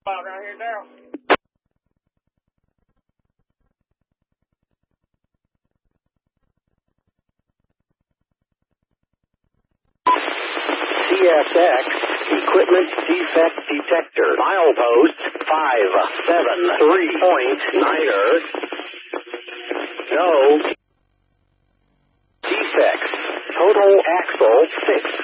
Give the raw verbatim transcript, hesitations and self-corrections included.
Spot right here, Daryl. C S X Equipment Defect Detector. Milepost five seven three point niner. No defects. Total axle six.